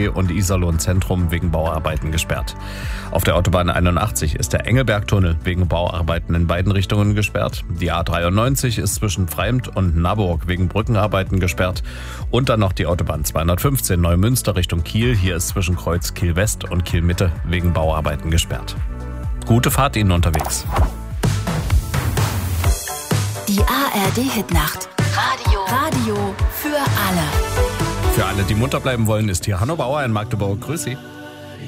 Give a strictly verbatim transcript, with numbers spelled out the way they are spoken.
See und Iserlohn Zentrum wegen Bauarbeiten gesperrt. Auf der Autobahn einundachtzig ist der Engelbergtunnel wegen Bauarbeiten in beiden Richtungen gesperrt. Die A dreiundneunzig ist zwischen Freimt und Naburg wegen Brückenarbeiten gesperrt. Und dann noch die Autobahn zweihundertfünfzehn Neumünster Richtung Kiel. Hier ist zwischen Kreuz Kiel West und Kiel Mitte wegen Bauarbeiten gesperrt. Gute Fahrt Ihnen unterwegs. Die A R D-Hitnacht. Radio. Radio für alle. Für alle, die munter bleiben wollen, ist hier Hanno Bauer in Magdeburg. Grüß Sie.